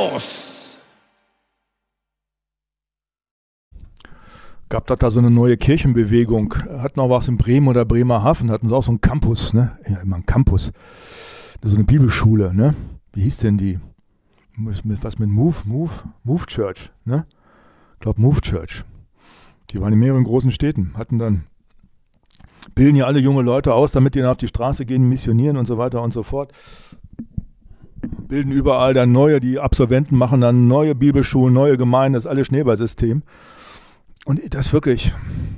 Anstoß! Gab da so eine neue Kirchenbewegung. Hatten auch was in Bremen oder Bremerhaven, hatten sie auch so einen Campus, ne? Ja, immer einen Campus. So eine Bibelschule, ne? Wie hieß denn die? Was mit Move Church, ne? Ich glaube Move Church. Die waren in mehreren großen Städten, bilden ja alle junge Leute aus, damit die dann auf die Straße gehen, missionieren und so weiter und so fort. Bilden überall dann neue, die Absolventen machen dann neue Bibelschulen, neue Gemeinden, das ist alles Schneeballsystem. Und das wirklich,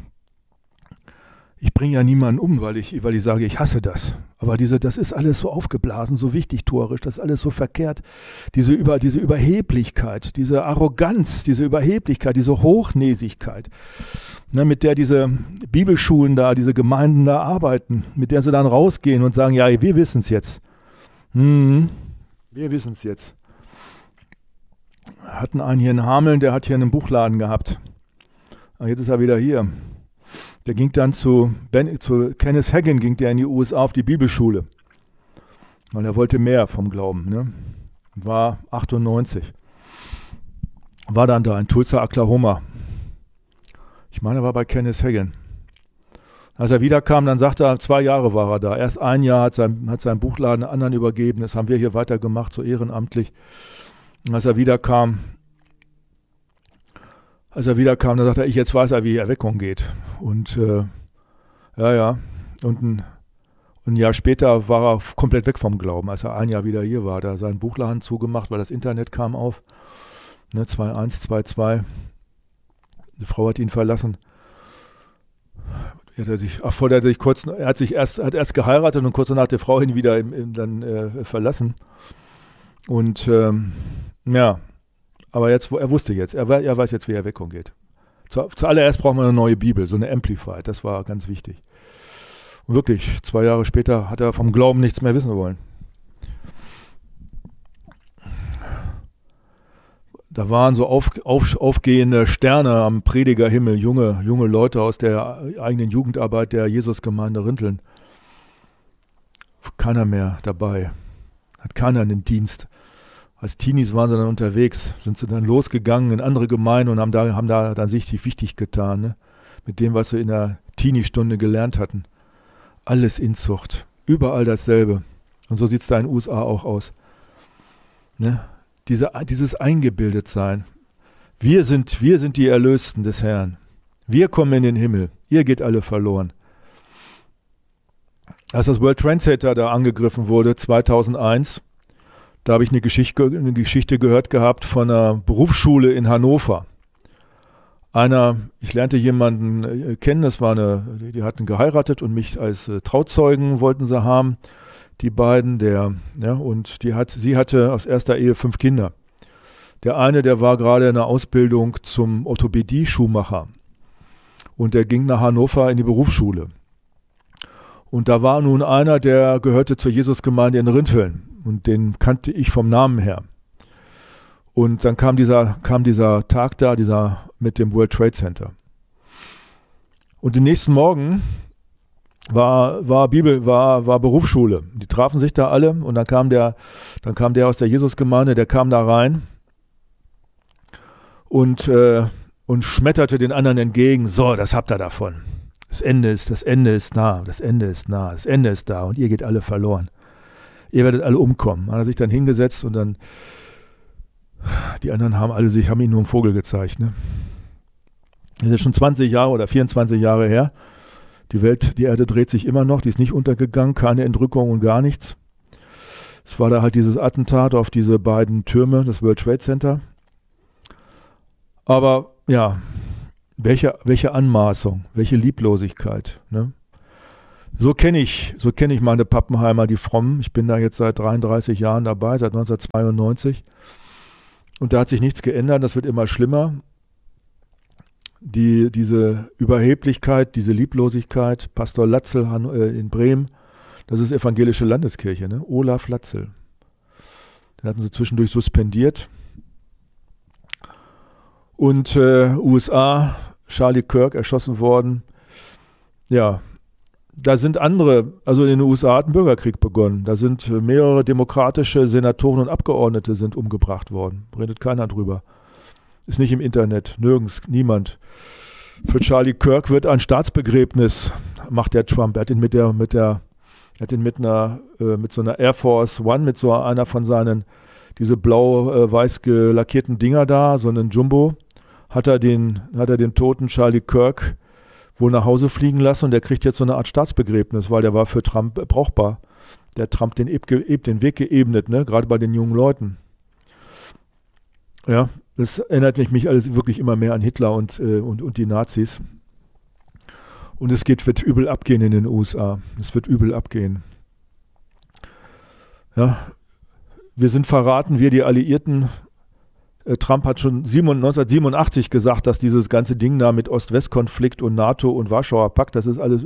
ich bringe ja niemanden um, weil ich sage, ich hasse das. Aber das ist alles so aufgeblasen, so wichtigtuerisch, das ist alles so verkehrt. Diese Überheblichkeit, diese Arroganz, diese Überheblichkeit, diese Hochnäsigkeit, ne, mit der diese Bibelschulen da, diese Gemeinden da arbeiten, mit der sie dann rausgehen und sagen, ja, wir wissen es jetzt. Wir wissen es jetzt. Hatten einen hier in Hameln, der hat hier einen Buchladen gehabt. Jetzt ist er wieder hier. Der ging dann zu Kenneth Hagin, ging der in die USA auf die Bibelschule. Weil er wollte mehr vom Glauben. Ne? War 98. War dann da in Tulsa, Oklahoma. Ich meine, er war bei Kenneth Hagin. Als er wiederkam, dann sagte er, 2 Jahre war er da. Erst 1 Jahr hat sein Buchladen anderen übergeben. Das haben wir hier weitergemacht, so ehrenamtlich. Und als er wiederkam, dann sagte er, jetzt weiß er, wie Erweckung geht. Und und ein Jahr später war er komplett weg vom Glauben, als er 1 Jahr wieder hier war. Da hat er seinen Buchladen zugemacht, weil das Internet kam auf. Ne, 2.1, 2.2. Die Frau hat ihn verlassen. Er hat erst geheiratet und kurz danach die Frau ihn wieder verlassen. Und aber jetzt, er weiß jetzt, wie Erweckung geht. Zuallererst braucht man eine neue Bibel, so eine Amplified, das war ganz wichtig. Und wirklich, 2 Jahre später hat er vom Glauben nichts mehr wissen wollen. Da waren so aufgehende Sterne am Predigerhimmel, junge Leute aus der eigenen Jugendarbeit der Jesusgemeinde Rinteln. Keiner mehr dabei, hat keiner einen Dienst. Als Teenies waren sie dann unterwegs, sind sie dann losgegangen in andere Gemeinden und haben da dann sich wichtig getan, ne? Mit dem, was sie in der Teenie-Stunde gelernt hatten. Alles Inzucht, überall dasselbe. Und so sieht es da in den USA auch aus. Ne? Dieses Eingebildetsein. Wir sind die Erlösten des Herrn. Wir kommen in den Himmel. Ihr geht alle verloren. Als das World Trade Center da angegriffen wurde, 2001, da habe ich eine Geschichte gehört gehabt von einer Berufsschule in Hannover. Ich lernte jemanden kennen, die hatten geheiratet und mich als Trauzeugen wollten sie haben, die beiden, und sie hatte aus erster Ehe 5 Kinder. Der eine, der war gerade in der Ausbildung zum Orthopädie-Schuhmacher und der ging nach Hannover in die Berufsschule. Und da war nun einer, der gehörte zur Jesusgemeinde in Rinteln. Und den kannte ich vom Namen her. Und dann kam dieser Tag da, mit dem World Trade Center. Und den nächsten Morgen war Berufsschule. Die trafen sich da alle und dann kam der aus der Jesusgemeinde, der kam da rein und schmetterte den anderen entgegen. So, das habt ihr davon. Das Ende ist nah, das Ende ist da und ihr geht alle verloren. Ihr werdet alle umkommen. Hat er sich dann hingesetzt und dann, die anderen haben ihm nur einen Vogel gezeigt. Ne? Das ist schon 20 Jahre oder 24 Jahre her. Die Erde dreht sich immer noch, die ist nicht untergegangen, keine Entrückung und gar nichts. Es war da halt dieses Attentat auf diese beiden Türme, das World Trade Center. Aber ja, welche Anmaßung, welche Lieblosigkeit, ne? So kenne ich meine Pappenheimer, die Frommen. Ich bin da jetzt seit 33 Jahren dabei, seit 1992. Und da hat sich nichts geändert, das wird immer schlimmer. Diese Überheblichkeit, diese Lieblosigkeit, Pastor Latzel in Bremen, das ist evangelische Landeskirche, ne? Olaf Latzel. Den hatten sie zwischendurch suspendiert. Und USA, Charlie Kirk erschossen worden. Ja, da sind andere, also in den USA hat ein Bürgerkrieg begonnen. Da sind mehrere demokratische Senatoren und Abgeordnete sind umgebracht worden. Redet keiner drüber. Ist nicht im Internet, nirgends, niemand. Für Charlie Kirk wird ein Staatsbegräbnis, macht der Trump. Er hat ihn mit so einer Air Force One, mit so einer von seinen, diese blau-weiß gelackierten Dinger da, so einen Jumbo, hat er den toten Charlie Kirk wohl nach Hause fliegen lassen und der kriegt jetzt so eine Art Staatsbegräbnis, weil der war für Trump brauchbar. Der hat Trump den Weg geebnet, ne? Gerade bei den jungen Leuten. Ja, das erinnert mich alles wirklich immer mehr an Hitler und die Nazis. Und wird übel abgehen in den USA. Es wird übel abgehen. Ja, wir sind verraten, wir die Alliierten. Trump hat schon 1987 gesagt, dass dieses ganze Ding da mit Ost-West-Konflikt und NATO und Warschauer Pakt, das ist alles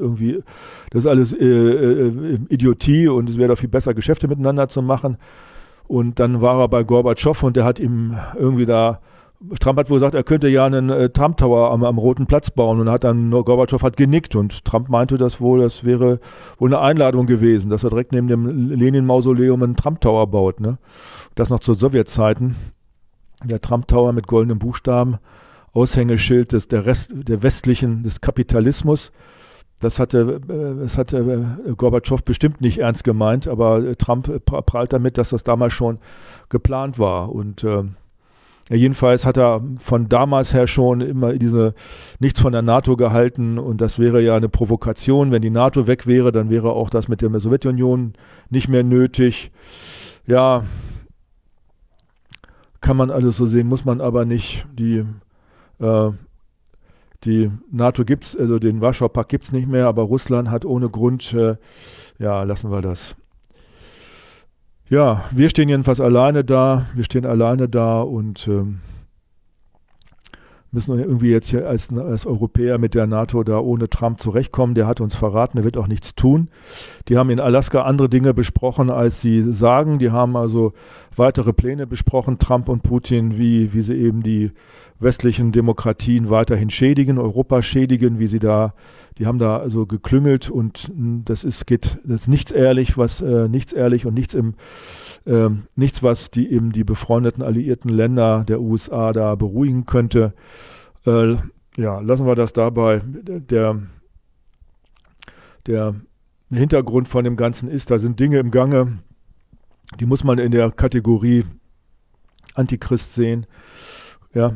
Idiotie und es wäre doch viel besser, Geschäfte miteinander zu machen. Und dann war er bei Gorbatschow und der hat ihm irgendwie Trump hat wohl gesagt, er könnte ja einen Trump Tower am Roten Platz bauen und Gorbatschow hat genickt und Trump meinte das wäre wohl eine Einladung gewesen, dass er direkt neben dem Lenin-Mausoleum einen Trump Tower baut, ne? Das noch zu Sowjetzeiten. Der Trump Tower mit goldenen Buchstaben, Aushängeschild des Kapitalismus. Das hatte Gorbatschow bestimmt nicht ernst gemeint, aber Trump prahlt damit, dass das damals schon geplant war. Und jedenfalls hat er von damals her schon immer nichts von der NATO gehalten und das wäre ja eine Provokation. Wenn die NATO weg wäre, dann wäre auch das mit der Sowjetunion nicht mehr nötig. Ja, kann man alles so sehen, muss man aber nicht. Die NATO gibt's, also den Warschauer Pakt gibt es nicht mehr, aber Russland hat ohne Grund, lassen wir das. Ja, wir stehen jedenfalls alleine da, und müssen irgendwie jetzt hier als Europäer mit der NATO da ohne Trump zurechtkommen. Der hat uns verraten, der wird auch nichts tun. Die haben in Alaska andere Dinge besprochen, als sie sagen. Die haben also weitere Pläne besprochen, Trump und Putin, wie sie eben die westlichen Demokratien weiterhin schädigen, Europa schädigen, die haben da also geklüngelt und das ist nichts ehrlich, was die befreundeten alliierten Länder der USA da beruhigen könnte. Lassen wir das dabei. Der Hintergrund von dem Ganzen ist, da sind Dinge im Gange, die muss man in der Kategorie Antichrist sehen. Ja.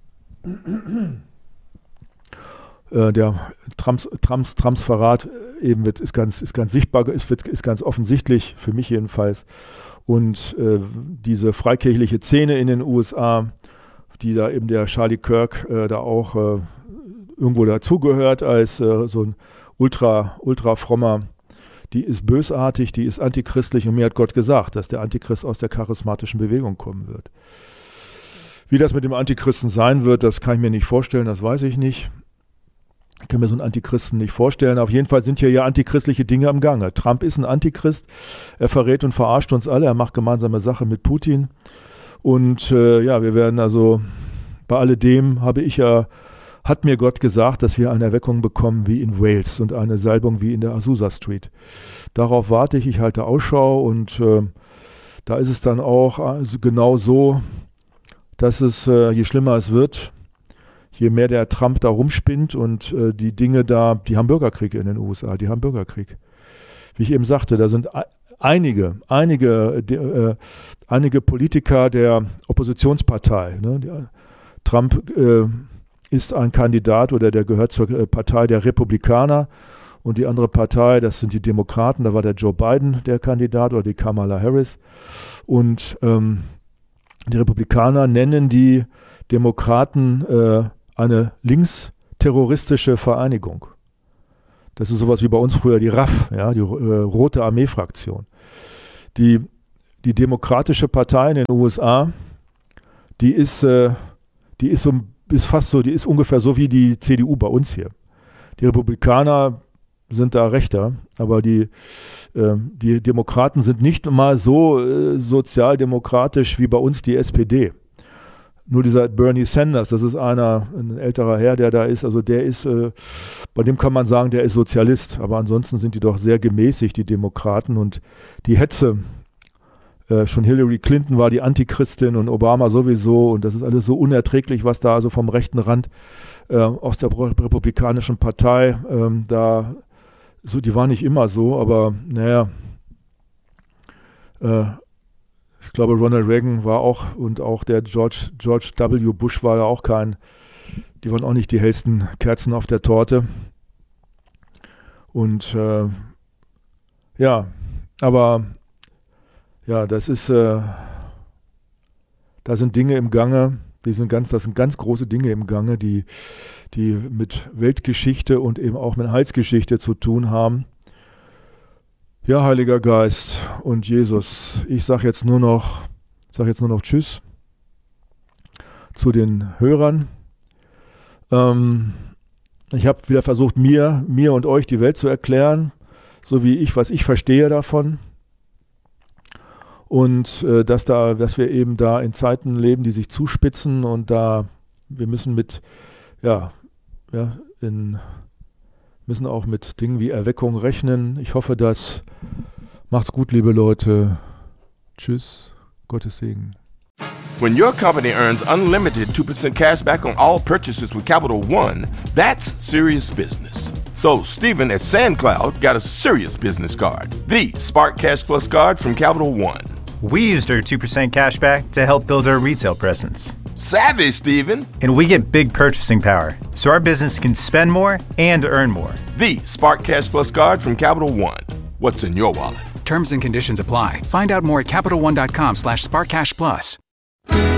Der Trumps Verrat eben ist ganz sichtbar, ist ganz offensichtlich, für mich jedenfalls. Und diese freikirchliche Szene in den USA, die da eben der Charlie Kirk da auch irgendwo dazugehört als so ein ultra frommer, die ist bösartig, die ist antichristlich und mir hat Gott gesagt, dass der Antichrist aus der charismatischen Bewegung kommen wird. Wie das mit dem Antichristen sein wird, das kann ich mir nicht vorstellen, das weiß ich nicht. Ich kann mir so einen Antichristen nicht vorstellen. Auf jeden Fall sind hier ja antichristliche Dinge am Gange. Trump ist ein Antichrist, er verrät und verarscht uns alle, er macht gemeinsame Sache mit Putin. Und wir werden also, bei alledem hat mir Gott gesagt, dass wir eine Erweckung bekommen wie in Wales und eine Salbung wie in der Azusa Street. Darauf warte ich halte Ausschau und da ist es dann auch genau so, dass es, je schlimmer es wird, je mehr der Trump da rumspinnt und die Dinge da, die haben Bürgerkrieg in den USA, die haben Bürgerkrieg. Wie ich eben sagte, da sind einige Politiker der Oppositionspartei. Ne? Trump ist ein Kandidat oder der gehört zur Partei der Republikaner und die andere Partei, das sind die Demokraten, da war der Joe Biden der Kandidat oder die Kamala Harris und die Republikaner nennen die Demokraten eine linksterroristische Vereinigung. Das ist sowas wie bei uns früher die RAF, ja, die Rote Armee-Fraktion. Die Demokratische Partei in den USA, die ist ungefähr so wie die CDU bei uns hier. Die Republikaner sind da rechter, aber die Demokraten sind nicht mal so sozialdemokratisch wie bei uns die SPD. Nur dieser Bernie Sanders, das ist ein älterer Herr, der da ist, also der ist, bei dem kann man sagen, der ist Sozialist, aber ansonsten sind die doch sehr gemäßigt, die Demokraten, und die Hetze, schon Hillary Clinton war die Antichristin und Obama sowieso, und das ist alles so unerträglich, was da also vom rechten Rand aus der Republikanischen Partei, die war nicht immer so, aber naja, ich glaube, Ronald Reagan war auch, und auch der George W. Bush war ja auch die waren auch nicht die hellsten Kerzen auf der Torte. Und ja, aber ja, das sind Dinge im Gange, das sind ganz große Dinge im Gange, die mit Weltgeschichte und eben auch mit Heilsgeschichte zu tun haben. Ja, Heiliger Geist und Jesus, ich sage jetzt nur noch Tschüss zu den Hörern. Ich habe wieder versucht, mir und euch die Welt zu erklären, so wie was ich verstehe davon. Und dass wir eben da in Zeiten leben, die sich zuspitzen, und wir müssen müssen auch mit Dingen wie Erweckung rechnen. Ich hoffe, macht's gut, liebe Leute. Tschüss, Gottes Segen. When your company earns unlimited 2% cash back on all purchases with Capital One, that's serious business. So Stephen at SandCloud got a serious business card, the Spark Cash Plus card from Capital One. We used our 2% cash back to help build our retail presence. Savvy, Stephen. And we get big purchasing power, so our business can spend more and earn more. The Spark Cash Plus card from Capital One. What's in your wallet? Terms and conditions apply. Find out more at CapitalOne.com/SparkCashPlus.